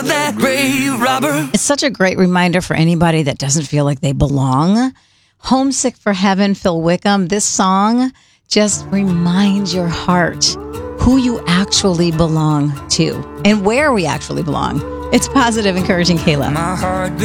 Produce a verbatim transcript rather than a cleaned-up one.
That grave robber. It's such a great reminder for anybody that doesn't feel like they belong. Homesick for Heaven, Phil Wickham. This song just reminds your heart who you actually belong to and where we actually belong. It's Positive, Encouraging Kayla. My heart